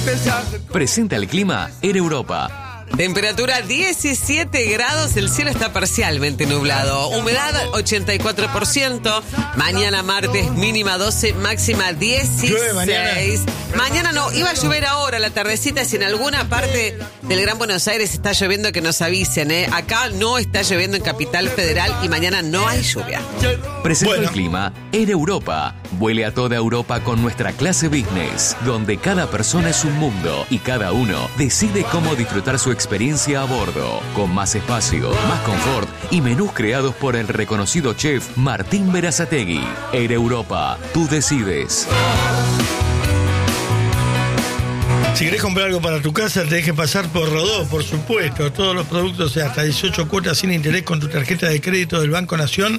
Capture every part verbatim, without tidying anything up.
Presenta el clima Air Europa. Temperatura diecisiete grados, el cielo está parcialmente nublado. Humedad ochenta y cuatro por ciento. Mañana martes mínima doce, máxima dieciséis. Mañana. mañana no, iba a llover ahora, la tardecita. Si en alguna parte del Gran Buenos Aires está lloviendo, que nos avisen, ¿eh? Acá no está lloviendo en Capital Federal y mañana no hay lluvia. Presenta Bueno. el clima Air Europa. Vuele a toda Europa con nuestra clase business, donde cada persona es un mundo y cada uno decide cómo disfrutar su experiencia a bordo, con más espacio, más confort y menús creados por el reconocido chef Martín Berazategui. Air Europa, tú decides. Si querés comprar algo para tu casa, tenés que pasar por Rodó, por supuesto. Todos los productos de hasta dieciocho cuotas sin interés con tu tarjeta de crédito del Banco Nación.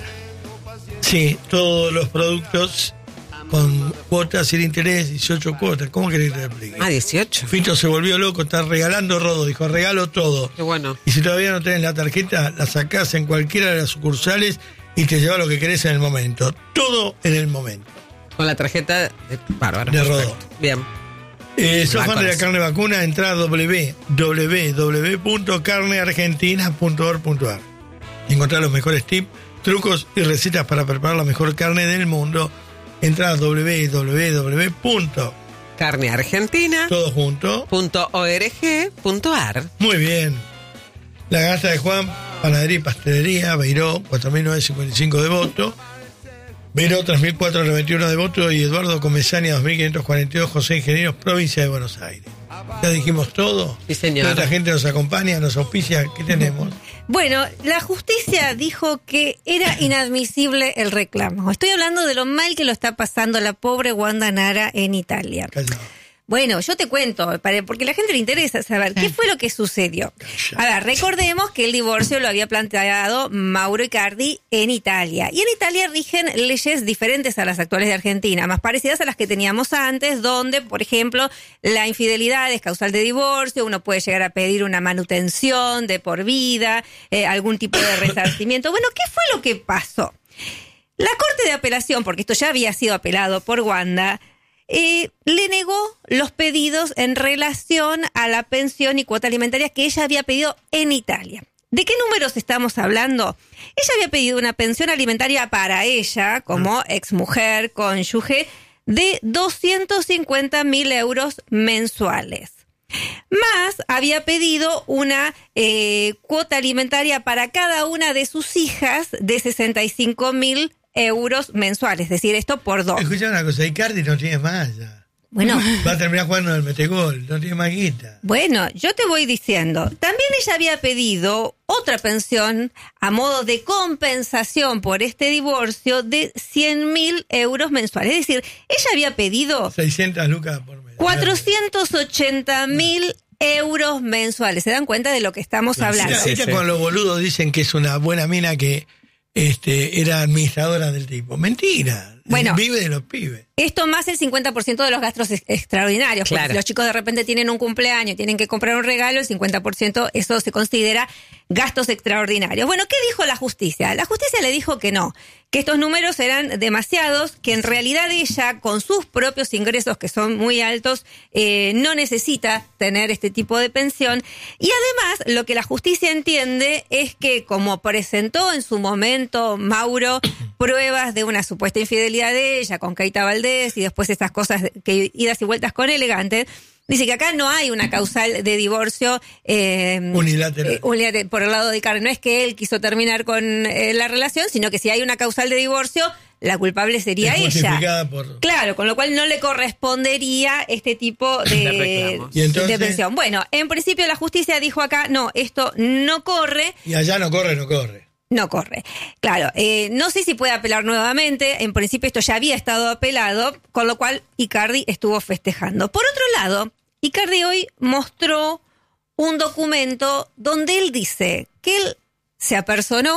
Sí, todos los productos con cuotas sin interés, dieciocho cuotas. ¿Cómo querés que te explique? Ah, dieciocho. Fito se volvió loco, está regalando Rodó. Dijo, regalo todo. Qué bueno. Y si todavía no tenés la tarjeta, la sacás en cualquiera de las sucursales y te lleva lo que querés en el momento. Todo en el momento. Con la tarjeta de bárbaro. De Rodó. Perfecto. Bien. Eh, sos fan de la Bancones. carne vacuna, entra a w w w punto carne argentina punto org punto a r. Encontrá los mejores tips, trucos y recetas para preparar la mejor carne del mundo. Entra a w w w punto carne argentina todo junto. punto org punto a r. Muy bien. La Gasta de Juan, panadería y pastelería, Beiró, cuatro mil novecientos cincuenta y cinco de Voto. Beiró, tres mil cuatrocientos noventa y uno de Voto y Eduardo Comesaña, dos mil quinientos cuarenta y dos, José Ingenieros, provincia de Buenos Aires. ¿Ya dijimos todo? Sí, señor. Toda esta gente nos acompaña, nos auspicia. ¿Qué tenemos? Bueno, la justicia dijo que era inadmisible el reclamo. Estoy hablando de lo mal que lo está pasando la pobre Wanda Nara en Italia. Callado. Bueno, yo te cuento, para- porque a la gente le interesa saber qué fue lo que sucedió. A ver, recordemos que el divorcio lo había planteado Mauro Icardi en Italia. Y en Italia rigen leyes diferentes a las actuales de Argentina, más parecidas a las que teníamos antes, donde, por ejemplo, la infidelidad es causal de divorcio, uno puede llegar a pedir una manutención de por vida, eh, algún tipo de resarcimiento. Bueno, ¿qué fue lo que pasó? La Corte de Apelación, porque esto ya había sido apelado por Wanda, Eh, le negó los pedidos en relación a la pensión y cuota alimentaria que ella había pedido en Italia. ¿De qué números estamos hablando? Ella había pedido una pensión alimentaria para ella, como exmujer, cónyuge, de doscientos cincuenta mil euros mensuales. Más había pedido una eh, cuota alimentaria para cada una de sus hijas de sesenta y cinco mil euros mensuales, es decir, esto por dos. Escucha una cosa, Icardi no tiene más ya. Bueno, Va a terminar jugando en el metegol, no tiene más guita. bueno, yo te voy diciendo, también ella había pedido otra pensión a modo de compensación por este divorcio de cien mil euros mensuales. Es decir, ella había pedido seiscientas lucas por mes. cuatrocientos ochenta mil euros mensuales. ¿Se dan cuenta de lo que estamos hablando? Ella, Sí, ella sí. con los boludos dicen que es una buena mina que este, era administradora del tipo. Mentira. Bueno. Vive de los pibes. Esto más el cincuenta por ciento de los gastos ex- extraordinarios. Porque Claro. si los chicos de repente tienen un cumpleaños y tienen que comprar un regalo, el cincuenta por ciento eso se considera gastos extraordinarios. Bueno, ¿qué dijo la justicia? La justicia le dijo que no, que estos números eran demasiados, que en realidad ella, con sus propios ingresos, que son muy altos, eh, no necesita tener este tipo de pensión. Y además, lo que la justicia entiende es que, como presentó en su momento Mauro pruebas de una supuesta infidelidad de ella con Keita Valdés y después estas cosas que idas y vueltas con Elegante, dice que acá no hay una causal de divorcio eh, Unilateral. eh, unilateral por el lado de Icardi. No es que él quiso terminar con eh, la relación, sino que si hay una causal de divorcio, la culpable sería Es ella. justificada por- Claro, con lo cual no le correspondería este tipo de, De reclamos. ¿Y entonces? de pensión. Bueno, en principio la justicia dijo acá, no, esto no corre. Y allá no corre, no corre. No corre. Claro, eh, no sé si puede apelar nuevamente. En principio esto ya había estado apelado, con lo cual Icardi estuvo festejando. Por otro lado, Icardi hoy mostró un documento donde él dice que él se apersonó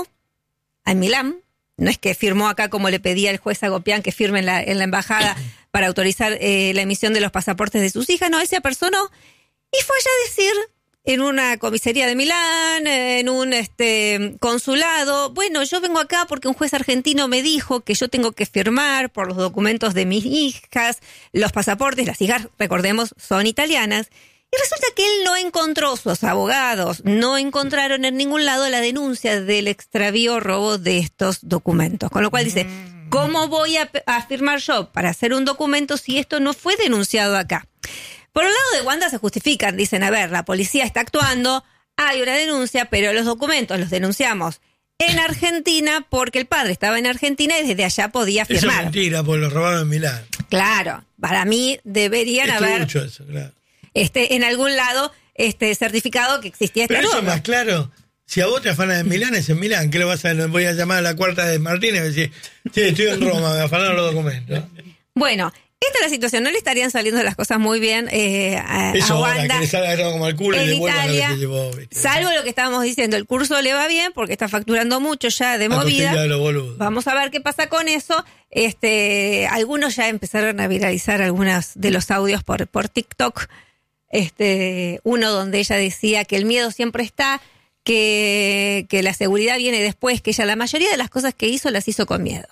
a Milán. No es que firmó acá como le pedía el juez Agopián que firme en la, en la embajada para autorizar eh, la emisión de los pasaportes de sus hijas. No, él se apersonó y fue allá a decir en una comisaría de Milán, en un este consulado. Bueno, yo vengo acá porque un juez argentino me dijo que yo tengo que firmar por los documentos de mis hijas, los pasaportes, las hijas, recordemos, son italianas. Y resulta que él no encontró, sus abogados no encontraron en ningún lado la denuncia del extravío o robo de estos documentos. Con lo cual dice, ¿cómo voy a, a firmar yo para hacer un documento si esto no fue denunciado acá? Por el lado de Wanda se justifican, dicen, a ver, la policía está actuando, hay una denuncia, pero los documentos los denunciamos en Argentina porque el padre estaba en Argentina y desde allá podía firmar. Eso es mentira, porque lo robaron en Milán. Claro, para mí deberían Estoy haber... mucho eso, claro. Este, en algún lado este certificado que existía esta Pero eso ropa. es más claro. Si a vos te afanan en Milán, es en Milán. ¿Qué le vas a voy a llamar a la cuarta de Martínez y decir, sí, estoy en Roma, me afanaron los documentos? Bueno, esta es la situación. No le estarían saliendo las cosas muy bien eh, a, Eso a ahora, Wanda. que le salga agarrado como al culo y En le vuelvan a lo Italia, que llevó. ¿Viste? salvo lo que estábamos diciendo, el curso le va bien porque está facturando mucho ya de A movida. costilla de los boludos. Vamos a ver qué pasa con eso. Este, algunos ya empezaron a viralizar algunos de los audios por, por TikTok. Este, uno donde ella decía que el miedo siempre está, que, que la seguridad viene después, que ella la mayoría de las cosas que hizo las hizo con miedo.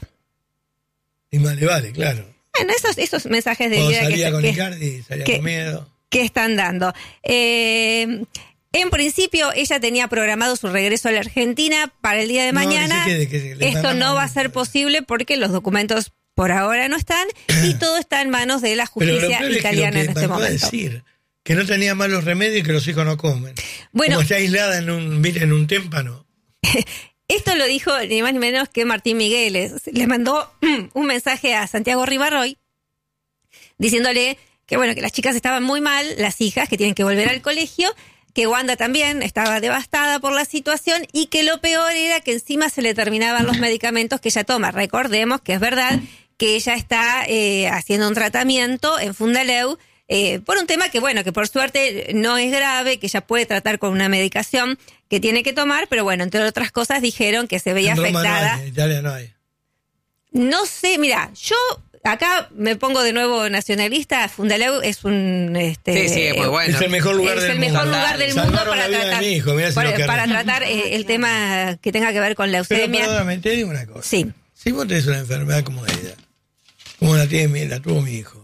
Y más le vale, claro. Bueno, esos, esos mensajes de Cuando vida salía que, con que, Icardi, salía que- con miedo. que están dando. Eh, en principio, ella tenía programado su regreso a la Argentina para el día de No, que mañana. se quede, que se- le Esto mandamos- no va a ser posible porque los documentos por ahora no están y todo está en manos de la Pero lo justicia peor es que italiana lo que en este mandó a momento. decir, que no tenía malos remedios y que los hijos no comen. Bueno, Como está aislada en un, mira, en un témpano. esto lo dijo ni más ni menos que Martín Migueles. Le mandó un mensaje a Santiago Ribarroy diciéndole que bueno, que las chicas estaban muy mal, las hijas que tienen que volver al colegio, que Wanda también estaba devastada por la situación y que lo peor era que encima se le terminaban los medicamentos que ella toma. Recordemos que es verdad que ella está eh, haciendo un tratamiento en Fundaleu eh, por un tema que bueno, que por suerte no es grave, que ella puede tratar con una medicación que tiene que tomar, pero bueno, entre otras cosas dijeron que se veía En Roma afectada. no hay, en Italia no hay. No sé, mira, yo acá me pongo de nuevo nacionalista. Fundaleu es un este Sí, sí, es muy bueno. Es el mejor lugar es del el mundo. mejor lugar del mundo Salvaron para la vida tratar, de mi hijo, mirá si para, lo que para harán. tratar eh, el tema que tenga que ver con Pero leucemia. perdóname, te digo una cosa. Sí. Si vos tenés una enfermedad como ella, como la tiene mi- la tuvo mi hijo,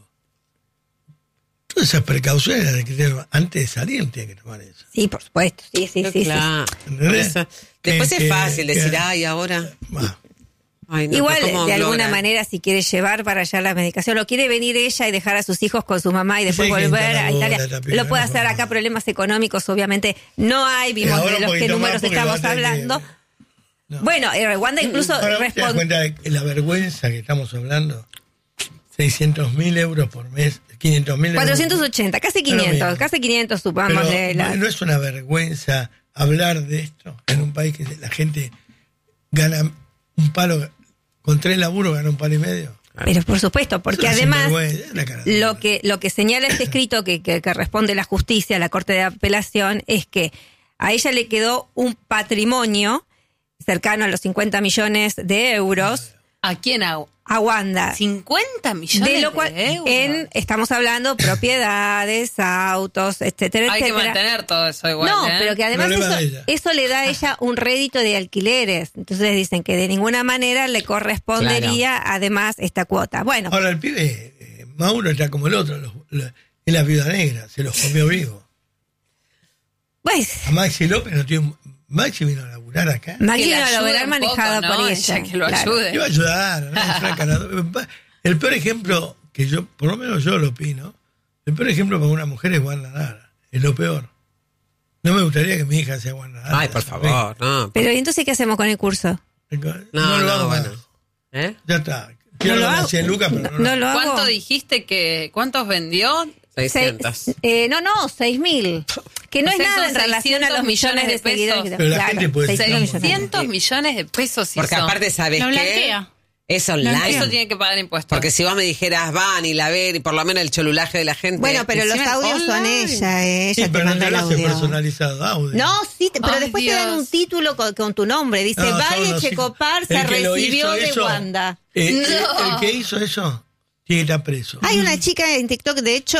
todas esas precauciones de que te- antes de salir tiene que tomar eso. Sí, por supuesto. Sí, sí, sí. sí. Claro. ¿Entendés? Eso- Después Que- es fácil que- decir, que- ay, ahora. Bah, Ay, no, Igual, pero ¿cómo de alguna logran? manera, si quiere llevar para allá la medicación, o quiere venir ella y dejar a sus hijos con su mamá y después Sí, que volver entra la a Italia, bola, la piba, lo puede no, hacer. no. Acá problemas económicos, obviamente, no hay. Vimos ahora de un los qué poquito más números porque estamos va a tener que- hablando. no. Bueno, eh, Wanda incluso Ahora, ¿te das responde. cuenta de la vergüenza que estamos hablando? seiscientos mil euros por mes, quinientos mil euros. cuatrocientos ochenta, casi quinientos, mismo. casi quinientos, Pero supamos. de la- no es una vergüenza hablar de esto en un país que la gente gana un palo, con tres laburos gana un palo y medio. Pero por supuesto, porque Es una además sinvergüenza, es una cara de lo bola. que lo que señala este escrito que, que, que responde la justicia, la Corte de Apelación, es que a ella le quedó un patrimonio cercano a los cincuenta millones de euros ¿A quién hago? a Wanda. cincuenta millones De de, lo cual, euros. en, estamos hablando propiedades, autos, etcétera, Hay que etcétera. mantener todo eso igual. No, ¿eh? pero que además Problema eso, de ella. eso le da a ella un rédito de alquileres. Entonces dicen que de ninguna manera le correspondería además esta cuota. Bueno, Ahora el pibe, eh, Mauro está como el otro, los- los- es la viuda negra, se los comió vivo. pues, A Maxi López no tiene un- Maxi vino a laburar acá. Que máquina la de ayude lograr un manejada poco, por ¿no? ella. Ella que lo claro. ayude. Iba a ayudar, ¿no? Franca, no. El peor ejemplo, que yo, por lo menos yo lo opino, el peor ejemplo para una mujer es Wanda Nara. Es lo peor. No me gustaría que mi hija sea Wanda Nara. Ay, por favor, no. Pero ¿y entonces qué hacemos con el curso? No, No, lo no, hago bueno. más. ¿Eh? Ya está. Quiero No lo ganar hago. cien lucas, pero no, No lo hago. lo hago. ¿Cuánto dijiste que... ¿Cuántos vendió? seiscientos. Seis- eh, no, no, seis mil. Que no O es sea, nada son en relación a los seiscientos millones de millones de seguidores. pesos. Pero la gente puede ser seiscientos tan millones. cientos millones de pesos Porque hizo. aparte, ¿sabes Lo qué? blanquea. Es online. Eso tiene que pagar impuestos. Porque si vos me dijeras, van y la ver, y por lo menos el cholulaje de la gente. Bueno, pero los encima audios son online. ella, eh, ella Sí, te pero manda no el lo hace audio. personalizado audio. No, sí, te- pero Ay, después te dan Dios. un título con, con tu nombre. Dice, No, son Valle los Checopar hijos. se El que lo recibió hizo de eso, Wanda. eh, eh, No. el que hizo eso tiene que estar preso. Hay una chica en TikTok, de hecho,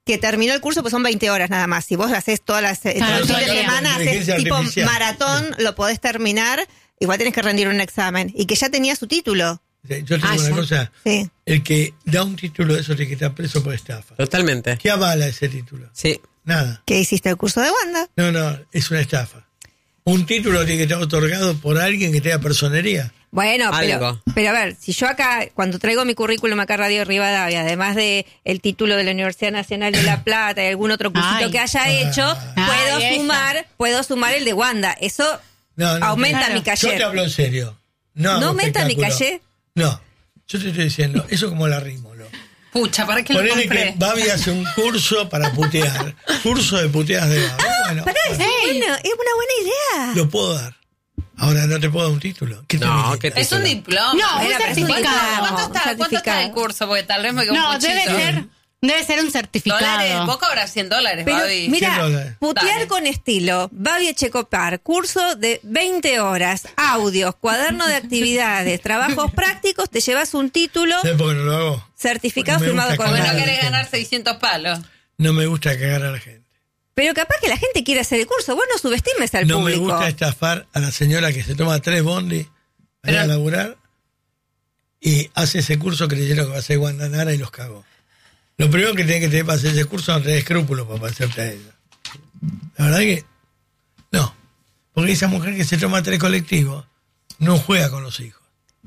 que terminó el curso, pues son veinte horas nada más. Si vos haces todas las eh, Claro, todo el fin todo de el día. semana, haces Inteligencia tipo artificial. maratón, lo podés terminar, igual tenés que rendir un examen. Y que ya tenía su título. Yo te Ah, digo una ya. cosa. Sí. El que da un título de eso tiene que estar preso por estafa. Totalmente. ¿Qué avala ese título? Sí. Nada. Que hiciste el curso de Wanda. No, no, es una estafa. Un título tiene que estar otorgado por alguien que tenga personería. Bueno, pero, Algo. pero a ver, si yo acá, cuando traigo mi currículum acá a Radio Rivadavia, además de el título de la Universidad Nacional de La Plata y algún otro cursito Ay. que haya hecho, puedo Ay, esa. sumar, puedo sumar el de Wanda. Eso No, no, aumenta claro. mi Yo calle. te hablo en serio. No, hago ¿No aumenta mi espectáculo. calle? No, yo te estoy diciendo, eso como la rímolo. Pucha, ¿para qué lo Ponele compré? que Babi hace un curso para putear. Curso de puteas de Babi. Bueno, Pará, es, bueno, es una buena idea. lo puedo dar. Ahora no te puedo dar un título. ¿Qué No, tenés? ¿qué te- Es un diploma. No, un Era, pero es un certificado. diploma. ¿Cuánto está, Un ¿Cuánto está certificado. el curso? Porque tal vez me quedó un No, pochito. debe ser, debe ser un certificado. Dólares, vos cobras cien dólares, Pero Babi. mira, dólares. putear Dale. con estilo, Babi Echecopar, curso de veinte horas, audios, cuaderno de actividades, trabajos prácticos, te llevas un título, ¿Sabes por qué no lo hago? certificado Porque me firmado gusta con Porque cagar no a la querés gente. ganar seiscientos palos. No me gusta cagar a la gente. Pero capaz que la gente quiere hacer el curso, vos no subestimes al No público. me gusta estafar a la señora que se toma tres bondi para ir a Pero- laburar y hace ese curso creyendo que va a ser Wanda Nara y los cagó. Lo primero que tiene que tener para hacer ese curso es no tener escrúpulos para parecerte a ella. La verdad que no. Porque esa mujer que se toma tres colectivos no juega con los hijos.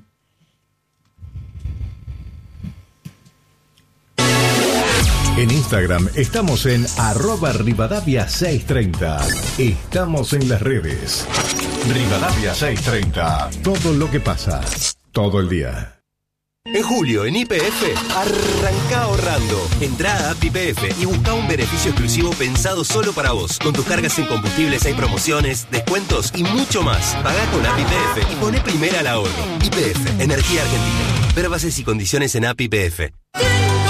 En Instagram estamos en arroba Rivadavia seiscientos treinta. Estamos en las redes. Rivadavia seiscientos treinta. Todo lo que pasa. Todo el día. En julio, en Y P F, arranca ahorrando. Entrá a App Y P F y busca un beneficio exclusivo pensado solo para vos. Con tus cargas en combustibles hay promociones, descuentos y mucho más. Pagá con App Y P F y poné primera al ahorro. Y P F, Energía Argentina. Ver bases y condiciones en App Y P F.